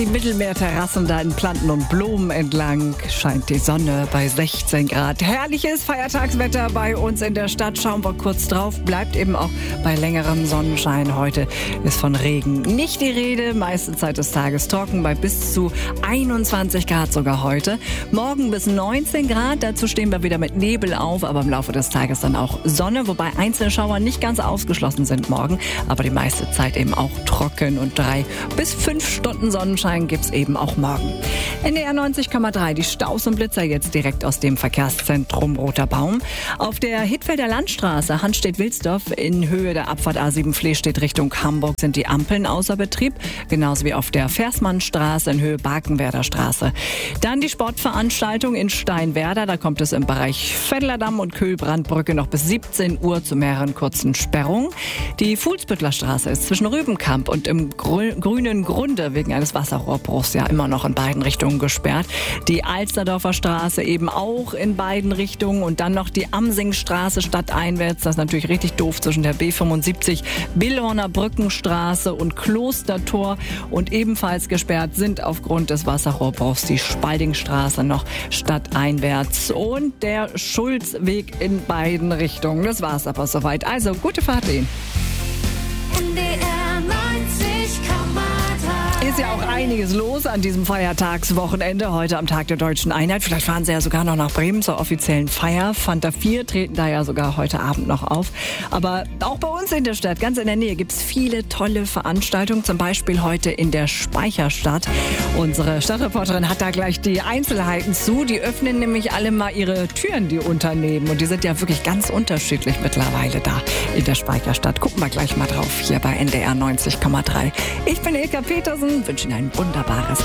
Die Mittelmeerterrassen da in Planten und Blumen entlang scheint die Sonne bei 16 Grad. Herrliches Feiertagswetter bei uns in der Stadt. Schauen wir kurz drauf. Bleibt eben auch bei längerem Sonnenschein. Heute ist von Regen nicht die Rede. Meiste Zeit des Tages trocken bei bis zu 21 Grad sogar heute. Morgen bis 19 Grad. Dazu stehen wir wieder mit Nebel auf, aber im Laufe des Tages dann auch Sonne. Wobei einzelne Schauer nicht ganz ausgeschlossen sind morgen. Aber die meiste Zeit eben auch trocken und 3 bis 5 Stunden Sonnenschein gibt's eben auch morgen. NDR 90,3, die Staus und Blitzer jetzt direkt aus dem Verkehrszentrum Roter Baum. Auf der Hittfelder Landstraße, Hanstedt-Wilsdorf, in Höhe der Abfahrt A7 Flehstedt Richtung Hamburg sind die Ampeln außer Betrieb. Genauso wie auf der Versmannstraße in Höhe Barkenwerder Straße. Dann die Sportveranstaltung in Steinwerder. Da kommt es im Bereich Veddlerdamm und Kühlbrandbrücke noch bis 17 Uhr zu mehreren kurzen Sperrungen. Die Fuhlsbüttler Straße ist zwischen Rübenkamp und im grünen Grunde wegen eines Wasserrohrbruchs ja immer noch in beiden Richtungen gesperrt. Die Alsterdorfer Straße eben auch in beiden Richtungen und dann noch die Amsingstraße stadteinwärts. Das ist natürlich richtig doof zwischen der B75, Billhorner Brückenstraße und Klostertor. Und ebenfalls gesperrt sind aufgrund des Wasserrohrbruchs die Spaldingstraße noch stadteinwärts und der Schulzweg in beiden Richtungen. Das war's aber soweit. Also gute Fahrt Ihnen. NDR 90,3. Ist ja auch einiges los an diesem Feiertagswochenende, heute am Tag der Deutschen Einheit. Vielleicht fahren Sie ja sogar noch nach Bremen zur offiziellen Feier. Fanta 4 treten da ja sogar heute Abend noch auf. Aber auch bei uns in der Stadt, ganz in der Nähe, gibt es viele tolle Veranstaltungen. Zum Beispiel heute in der Speicherstadt. Unsere Stadtreporterin hat da gleich die Einzelheiten zu. Die öffnen nämlich alle mal ihre Türen, die Unternehmen. Und die sind ja wirklich ganz unterschiedlich mittlerweile da in der Speicherstadt. Gucken wir gleich mal drauf hier bei NDR 90,3. Ich bin Ilka Petersen, wünsche Ihnen ein wunderbares